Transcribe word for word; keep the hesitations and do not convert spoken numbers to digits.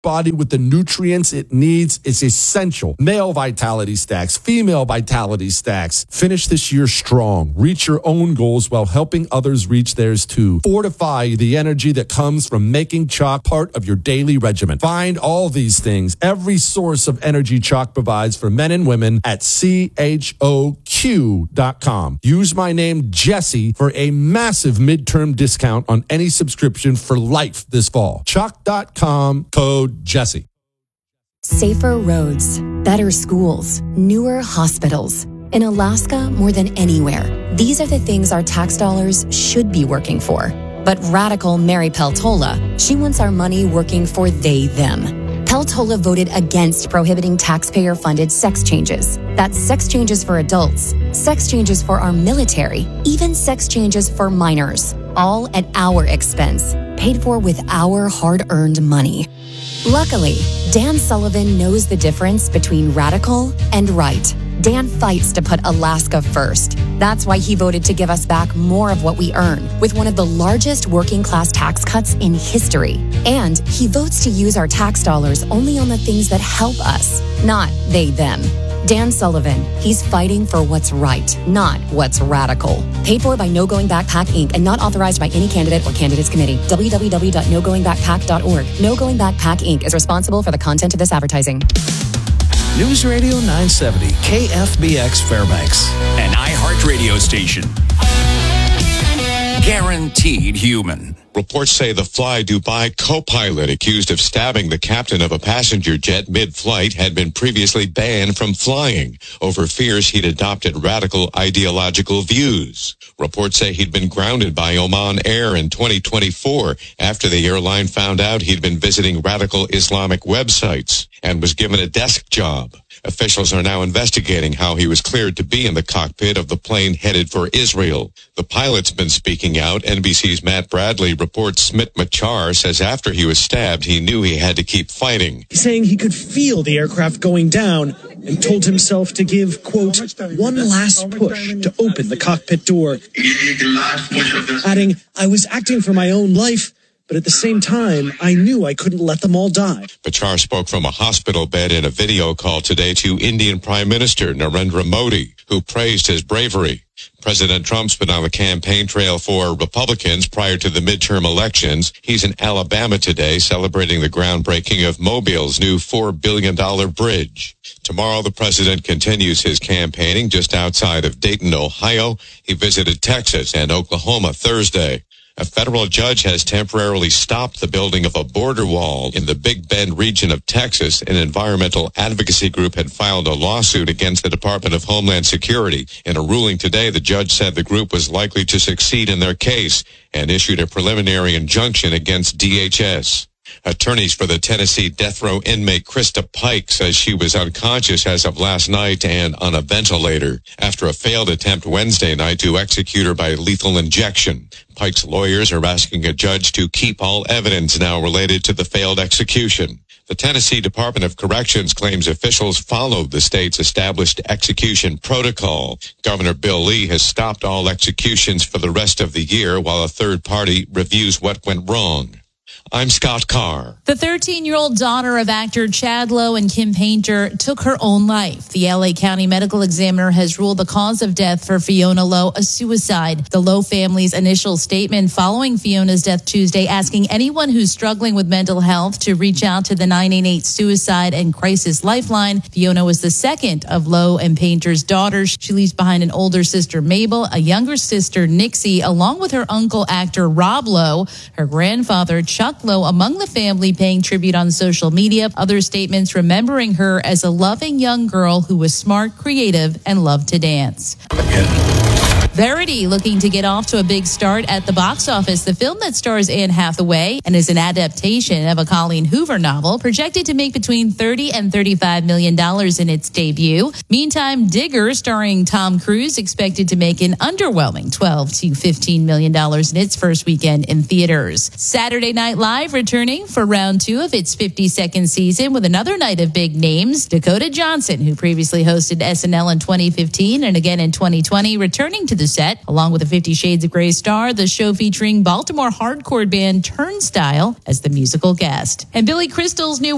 body with the nutrients it needs. It's essential. Male Vitality Stacks, female Vitality Stacks. Finish this year strong. Reach your own goals while helping others reach theirs too. Fortify the energy that comes from making chalk part of your daily regimen. Find all these things, every source of energy chalk provides for men and women at C H O Q dot com. Use my name, Jesse, for a massive midterm discount on any subscription for life this fall. Chalk dot com, code Jesse. Safer roads, better schools, newer hospitals. In Alaska, more than anywhere, these are the things our tax dollars should be working for. But radical Mary Peltola, she wants our money working for they, them. Peltola voted against prohibiting taxpayer-funded sex changes. That's sex changes for adults, sex changes for our military, even sex changes for minors, all at our expense, paid for with our hard-earned money. Luckily, Dan Sullivan knows the difference between radical and right. Dan fights to put Alaska first. That's why he voted to give us back more of what we earn, with one of the largest working class tax cuts in history. And he votes to use our tax dollars only on the things that help us, not they, them. Dan Sullivan, he's fighting for what's right, not what's radical. Paid for by No Going Back PAC, Incorporated, and not authorized by any candidate or candidates committee. w w w dot no going back pac dot org. No Going Back PAC, Incorporated is responsible for the content of this advertising. News Radio nine seventy, K F B X Fairbanks. An iHeart radio station. Guaranteed human. Reports say the Fly Dubai co-pilot accused of stabbing the captain of a passenger jet mid-flight had been previously banned from flying over fears he'd adopted radical ideological views. Reports say he'd been grounded by Oman Air in twenty twenty-four after the airline found out he'd been visiting radical Islamic websites and was given a desk job. Officials are now investigating how he was cleared to be in the cockpit of the plane headed for Israel. The pilot's been speaking out. N B C's Matt Bradley reports Smit Machar says after he was stabbed, he knew he had to keep fighting. Saying he could feel the aircraft going down and told himself to give, quote, one last push to open the cockpit door. Adding, I was acting for my own life, but at the same time, I knew I couldn't let them all die. Bachar spoke from a hospital bed in a video call today to Indian Prime Minister Narendra Modi, who praised his bravery. President Trump's been on the campaign trail for Republicans prior to the midterm elections. He's in Alabama today celebrating the groundbreaking of Mobile's new four billion dollars bridge. Tomorrow, the president continues his campaigning just outside of Dayton, Ohio. He visited Texas and Oklahoma Thursday. A federal judge has temporarily stopped the building of a border wall in the Big Bend region of Texas. An environmental advocacy group had filed a lawsuit against the Department of Homeland Security. In a ruling today, the judge said the group was likely to succeed in their case and issued a preliminary injunction against D H S. Attorneys for the Tennessee death row inmate Krista Pike says she was unconscious as of last night and on a ventilator after a failed attempt Wednesday night to execute her by lethal injection. Pike's lawyers are asking a judge to keep all evidence now related to the failed execution. The Tennessee Department of Corrections claims officials followed the state's established execution protocol. Governor Bill Lee has stopped all executions for the rest of the year while a third party reviews what went wrong. I'm Scott Carr. The thirteen-year-old daughter of actor Chad Lowe and Kim Painter took her own life. The L A County Medical Examiner has ruled the cause of death for Fiona Lowe a suicide. The Lowe family's initial statement following Fiona's death Tuesday asking anyone who's struggling with mental health to reach out to the nine eight eight Suicide and Crisis Lifeline. Fiona was the second of Lowe and Painter's daughters. She leaves behind an older sister, Mabel, a younger sister, Nixie, along with her uncle, actor Rob Lowe, her grandfather, Chuck Lowe, among the family paying tribute on social media. Other statements remembering her as a loving young girl who was smart, creative, and loved to dance. Verity looking to get off to a big start at the box office. The film that stars Anne Hathaway and is an adaptation of a Colleen Hoover novel projected to make between thirty and thirty-five million dollars in its debut. Meantime, Digger, starring Tom Cruise, expected to make an underwhelming twelve to fifteen million dollars in its first weekend in theaters. Saturday Night Live returning for round two of its fifty-second season with another night of big names. Dakota Johnson, who previously hosted S N L in twenty fifteen and again in twenty twenty, returning to the set, along with a Fifty Shades of Grey star, the show featuring Baltimore hardcore band Turnstile as the musical guest. And Billy Crystal's new